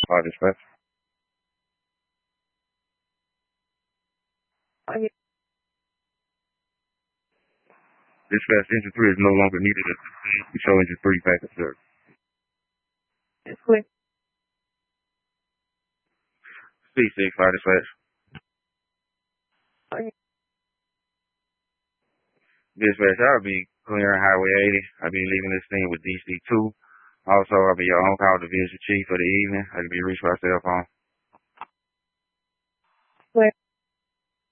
Dispatch. Okay. Dispatch, engine 3 is no longer needed at the scene. We show engine 3 back at service. It's clear. C6, Fire Dispatch. Okay. Dispatch, I'll be clearing Highway 80. I'll be leaving this scene with DC2. Also, I'll be your on-call division chief for the evening. I can be reached by cell phone. Clear.